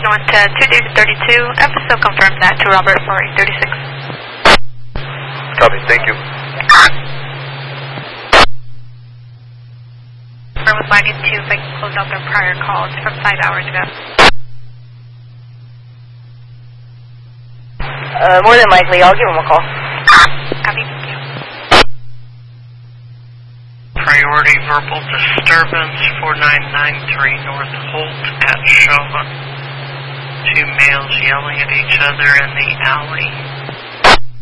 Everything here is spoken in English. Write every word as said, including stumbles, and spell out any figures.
North to two Daisy thirty-two. Episode confirmed that to Robert for eight thirty-six. Copy, thank you. Confirm with wagon two if I can close out their prior calls from five hours ago. Uh, more than likely, I'll give them a call. Copy, thank you. Priority verbal disturbance four nine nine three North Holt at Shaw. Two males yelling at each other in the alley.